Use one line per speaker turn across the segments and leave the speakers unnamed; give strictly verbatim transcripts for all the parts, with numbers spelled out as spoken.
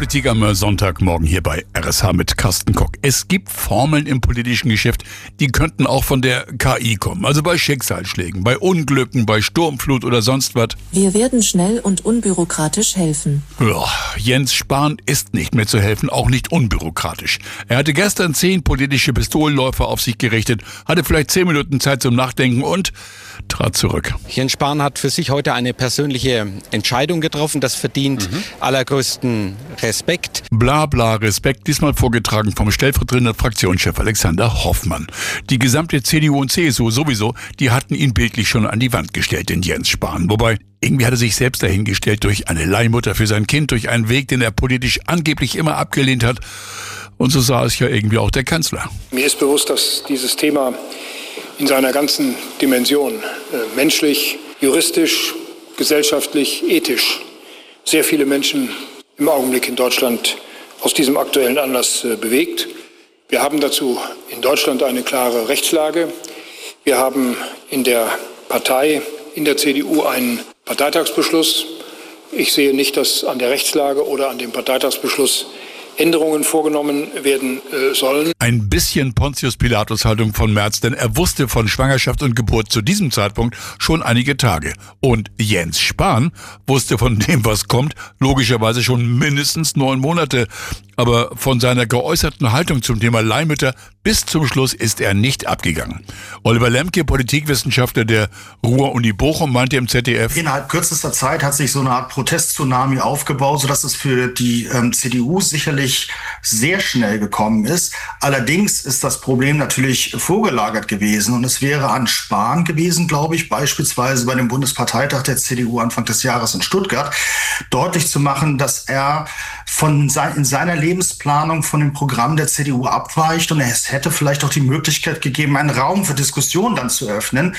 Politik am Sonntagmorgen hier bei R S H mit Carsten Kock. Es gibt Formeln im politischen Geschäft, die könnten auch von der K I kommen. Also bei Schicksalsschlägen, bei Unglücken, bei Sturmflut oder sonst was.
Wir werden schnell und unbürokratisch helfen.
Ja, Jens Spahn ist nicht mehr zu helfen, auch nicht unbürokratisch. Er hatte gestern zehn politische Pistolenläufer auf sich gerichtet, hatte vielleicht zehn Minuten Zeit zum Nachdenken und trat zurück.
Jens Spahn hat für sich heute eine persönliche Entscheidung getroffen. Das verdient mhm. allergrößten Respekt.
Bla bla Respekt, diesmal vorgetragen vom stellvertretenden Fraktionschef Alexander Hoffmann. Die gesamte C D U und C S U sowieso, die hatten ihn bildlich schon an die Wand gestellt, den Jens Spahn. Wobei, irgendwie hat er sich selbst dahingestellt durch eine Leihmutter für sein Kind, durch einen Weg, den er politisch angeblich immer abgelehnt hat. Und so sah es ja irgendwie auch der Kanzler.
Mir ist bewusst, dass dieses Thema in seiner ganzen Dimension, äh, menschlich, juristisch, gesellschaftlich, ethisch, sehr viele Menschen im Augenblick in Deutschland aus diesem aktuellen Anlass äh, bewegt. Wir haben dazu in Deutschland eine klare Rechtslage. Wir haben in der Partei, in der C D U einen Parteitagsbeschluss. Ich sehe nicht, dass an der Rechtslage oder an dem Parteitagsbeschluss Änderungen vorgenommen werden äh, sollen.
Ein bisschen Pontius-Pilatus-Haltung von Merz, denn er wusste von Schwangerschaft und Geburt zu diesem Zeitpunkt schon einige Tage. Und Jens Spahn wusste von dem, was kommt, logischerweise schon mindestens neun Monate. Aber von seiner geäußerten Haltung zum Thema Leihmütter bis zum Schluss ist er nicht abgegangen. Oliver Lemke, Politikwissenschaftler der Ruhr-Uni Bochum, meinte im Z D F:
Innerhalb kürzester Zeit hat sich so eine Art Protest-Tsunami aufgebaut, sodass es für die ähm, C D U sicherlich sehr schnell gekommen ist. Allerdings ist das Problem natürlich vorgelagert gewesen und es wäre an Spahn gewesen, glaube ich, beispielsweise bei dem Bundesparteitag der C D U Anfang des Jahres in Stuttgart, deutlich zu machen, dass er von sein, in seiner Lebensplanung von dem Programm der C D U abweicht und es hätte vielleicht auch die Möglichkeit gegeben, einen Raum für Diskussion dann zu öffnen.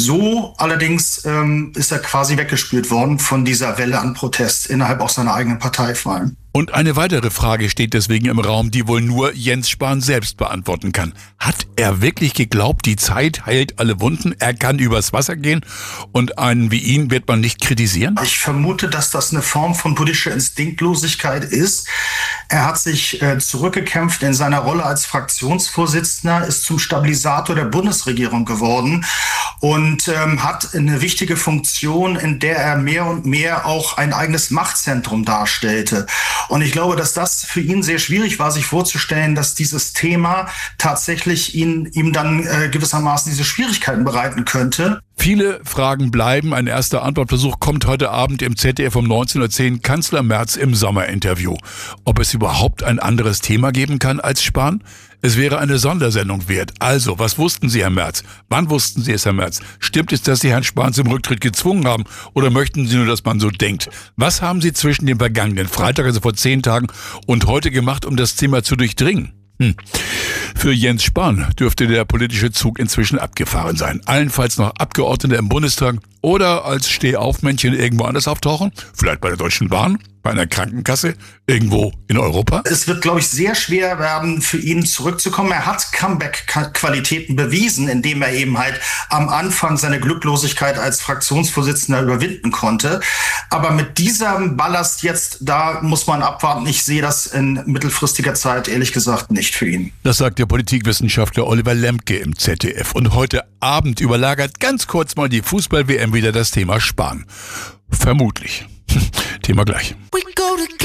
So allerdings ähm, ist er quasi weggespült worden von dieser Welle an Protest innerhalb auch seiner eigenen Partei vor allem.
Und eine weitere Frage steht deswegen im Raum, die wohl nur Jens Spahn selbst beantworten kann. Hat er wirklich geglaubt, die Zeit heilt alle Wunden, er kann übers Wasser gehen und einen wie ihn wird man nicht kritisieren?
Ich vermute, dass das eine Form von politischer Instinktlosigkeit ist. Er hat sich äh, zurückgekämpft in seiner Rolle als Fraktionsvorsitzender, ist zum Stabilisator der Bundesregierung geworden und ähm, hat eine wichtige Funktion, in der er mehr und mehr auch ein eigenes Machtzentrum darstellte. Und ich glaube, dass das für ihn sehr schwierig war, sich vorzustellen, dass dieses Thema tatsächlich ihn, ihm dann äh, gewissermaßen diese Schwierigkeiten bereiten könnte.
Viele Fragen bleiben. Ein erster Antwortversuch kommt heute Abend im Z D F um neunzehn Uhr zehn, Kanzler Merz im Sommerinterview. Ob es überhaupt ein anderes Thema geben kann als Spahn? Es wäre eine Sondersendung wert. Also, was wussten Sie, Herr Merz? Wann wussten Sie es, Herr Merz? Stimmt es, dass Sie Herrn Spahn zum Rücktritt gezwungen haben? Oder möchten Sie nur, dass man so denkt? Was haben Sie zwischen dem vergangenen Freitag, also vor zehn Tagen, und heute gemacht, um das Thema zu durchdringen? Hm. Für Jens Spahn dürfte der politische Zug inzwischen abgefahren sein. Allenfalls noch Abgeordneter im Bundestag oder als Stehaufmännchen irgendwo anders auftauchen. Vielleicht bei der Deutschen Bahn, bei einer Krankenkasse, irgendwo in Europa.
Es wird, glaube ich, sehr schwer werden, für ihn zurückzukommen. Er hat Comeback-Qualitäten bewiesen, indem er eben halt am Anfang seine Glücklosigkeit als Fraktionsvorsitzender überwinden konnte. Aber mit diesem Ballast jetzt, da muss man abwarten. Ich sehe das in mittelfristiger Zeit, ehrlich gesagt, nicht für ihn.
Das sagt der Politikwissenschaftler Oliver Lemke im Z D F. Und heute Abend überlagert ganz kurz mal die Fußball-W M wieder das Thema Spahn. Vermutlich. Thema gleich.